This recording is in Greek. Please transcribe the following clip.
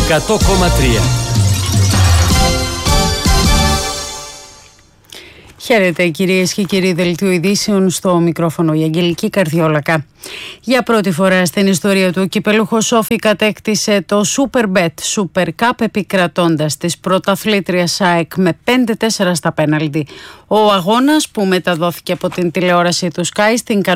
100,3. Χαίρετε κυρίες και κύριοι, δελτίο ειδήσεων, στο μικρόφωνο η Αγγελική Καρδιόλακα. Για πρώτη φορά στην ιστορία του, ο κυπελούχος Σόφι κατέκτησε το Superbet Super Cup επικρατώντας της πρωταθλήτριας ΑΕΚ με 5-4 στα πέναλτι. Ο αγώνας, που μεταδόθηκε από την τηλεόραση του Sky στην